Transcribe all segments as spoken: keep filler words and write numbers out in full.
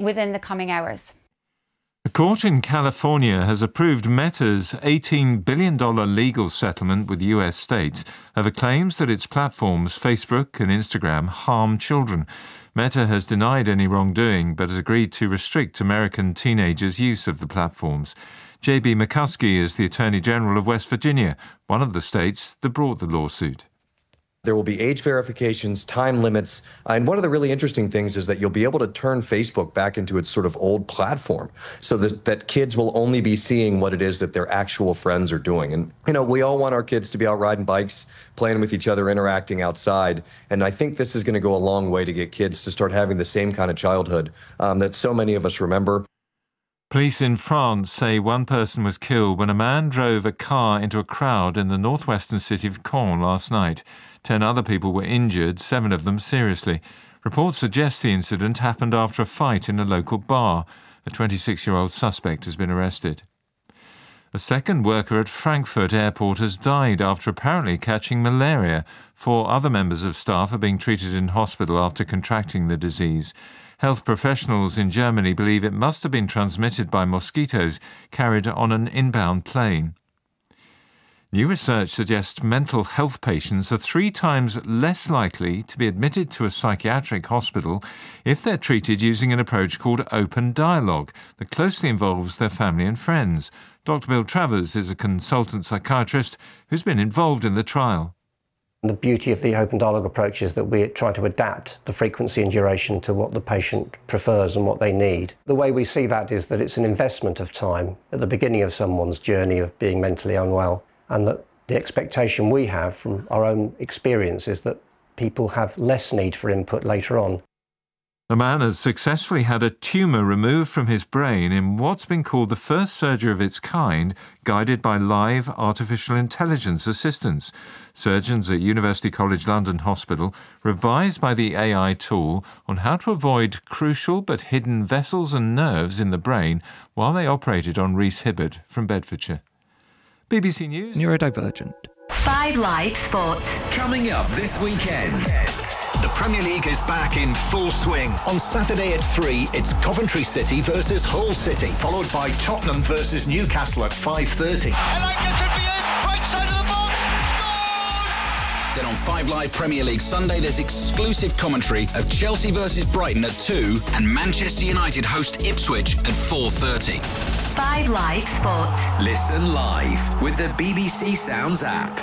within the coming hours. A court in California has approved Meta's eighteen billion dollars legal settlement with U S states over claims that its platforms, Facebook and Instagram, harm children. Meta has denied any wrongdoing but has agreed to restrict American teenagers' use of the platforms. J B McCuskey is the Attorney General of West Virginia, one of the states that brought the lawsuit. There will be age verifications, time limits, and one of the really interesting things is that you'll be able to turn Facebook back into its sort of old platform so that, that kids will only be seeing what it is that their actual friends are doing. And, you know, we all want our kids to be out riding bikes, playing with each other, interacting outside. And I think this is going to go a long way to get kids to start having the same kind of childhood um, that so many of us remember. Police in France say one person was killed when a man drove a car into a crowd in the northwestern city of Caen last night. Ten other people were injured, seven of them seriously. Reports suggest the incident happened after a fight in a local bar. A twenty-six-year-old suspect has been arrested. A second worker at Frankfurt Airport has died after apparently catching malaria. Four other members of staff are being treated in hospital after contracting the disease. Health professionals in Germany believe it must have been transmitted by mosquitoes carried on an inbound plane. New research suggests mental health patients are three times less likely to be admitted to a psychiatric hospital if they're treated using an approach called open dialogue that closely involves their family and friends. Doctor Bill Travers is a consultant psychiatrist who's been involved in the trial. The beauty of the open dialogue approach is that we try to adapt the frequency and duration to what the patient prefers and what they need. The way we see that is that it's an investment of time at the beginning of someone's journey of being mentally unwell, and that the expectation we have from our own experience is that people have less need for input later on. A man has successfully had a tumour removed from his brain in what's been called the first surgery of its kind, guided by live artificial intelligence assistance. Surgeons at University College London Hospital were advised by the A I tool on how to avoid crucial but hidden vessels and nerves in the brain while they operated on Rhys Hibbard from Bedfordshire. B B C News. Neurodivergent. Five Live Sports. Coming up this weekend. The Premier League is back in full swing. On Saturday at three, it's Coventry City versus Hull City, followed by Tottenham versus Newcastle at five thirty. Elanga could be in, right side of the box, scores! Then on five Live Premier League Sunday, there's exclusive commentary of Chelsea versus Brighton at two and Manchester United host Ipswich at four thirty. Five Live Sports. Listen live with the B B C Sounds app.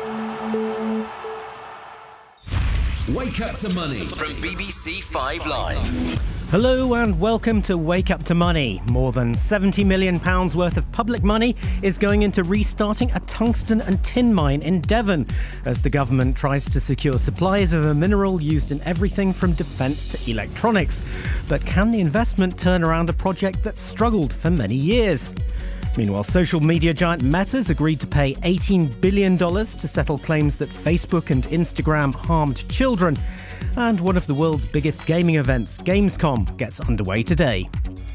Wake Up to Money from B B C Five Live. Hello and welcome to Wake Up to Money. More than seventy million pounds worth of public money is going into restarting a tungsten and tin mine in Devon as the government tries to secure supplies of a mineral used in everything from defence to electronics. But can the investment turn around a project that's struggled for many years? Meanwhile, social media giant Meta's agreed to pay eighteen billion dollars to settle claims that Facebook and Instagram harmed children. And one of the world's biggest gaming events, Gamescom, gets underway today.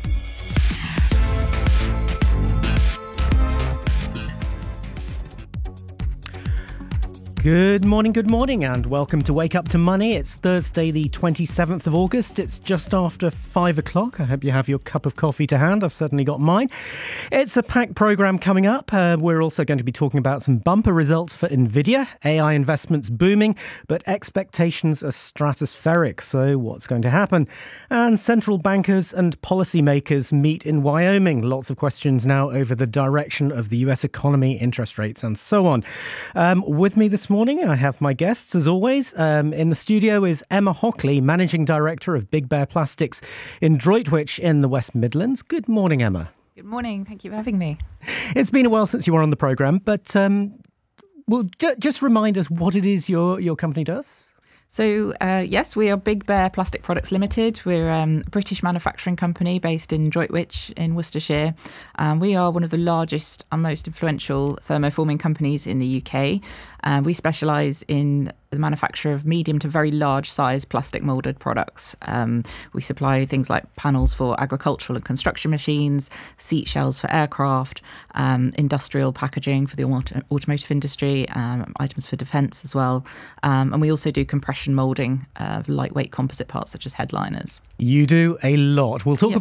Good morning, good morning, and welcome to Wake Up to Money. It's Thursday, the twenty-seventh of August. It's just after five o'clock. I hope you have your cup of coffee to hand. I've certainly got mine. It's a packed programme coming up. Uh, we're also going to be talking about some bumper results for Nvidia. A I investments booming, but expectations are stratospheric. So what's going to happen? And central bankers and policymakers meet in Wyoming. Lots of questions now over the direction of the U S economy, interest rates, and so on. Um, with me this morning, I have my guests, as always. Um, in the studio is Emma Hockley, Managing Director of Big Bear Plastics in Droitwich in the West Midlands. Good morning, Emma. Good morning. Thank you for having me. It's been a while since you were on the programme, but um, well, j- just remind us what it is your, your company does. So, uh, yes, we are Big Bear Plastic Products Limited. We're um, a British manufacturing company based in Droitwich in Worcestershire. Um, we are one of the largest and most influential thermoforming companies in the U K. Uh, we specialise in the manufacture of medium to very large size plastic moulded products. Um, we supply things like panels for agricultural and construction machines, seat shells for aircraft, um, industrial packaging for the auto- automotive industry, um, items for defence as well. Um, and we also do compression moulding of lightweight composite parts such as headliners. You do a lot. We'll talk yes.